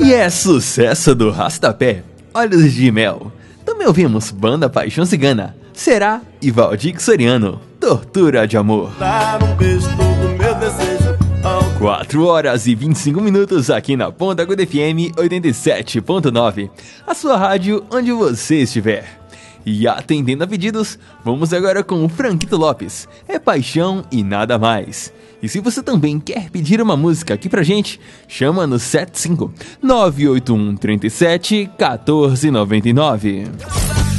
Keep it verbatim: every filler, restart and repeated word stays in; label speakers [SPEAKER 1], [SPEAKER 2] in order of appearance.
[SPEAKER 1] E é sucesso do Rastapé, Olhos de Mel. Também ouvimos Banda Paixão Cigana, Será e Valdir Soriano, Tortura de Amor.
[SPEAKER 2] Dar um beijo todo meu desejo ao...
[SPEAKER 1] quatro horas e vinte e cinco minutos aqui na Ponta Aguda F M oitenta e sete ponto nove, a sua rádio onde você estiver. E atendendo a pedidos, vamos agora com o Franquito Lopes, É Paixão e Nada Mais. E se você também quer pedir uma música aqui pra gente, chama no sete cinco nove oito um três sete um quatro nove nove.